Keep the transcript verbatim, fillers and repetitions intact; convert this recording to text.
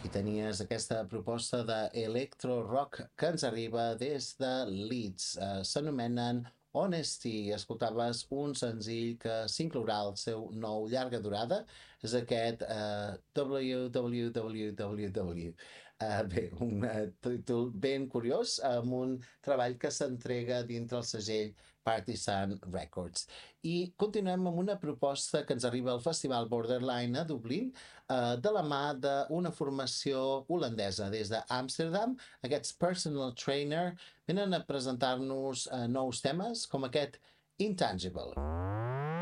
I tenies aquesta proposta d'electro rock que ens arriba des de Leeds. Eh, S'anomenen Honesty. Escoltaves un senzill que s'inclourà al seu nou llarga durada, és aquest eh, W W W W W. Uh, bé, un uh, títol ben curiós, amb un treball que s'entrega dintre el segell Partisan Records. I continuem amb una proposta que ens arriba al Festival Borderline a Dublín, uh, de la mà d'una formació holandesa des d'Amsterdam. Aquests personal trainer venen a presentar-nos uh, nous temes com aquest Intangible.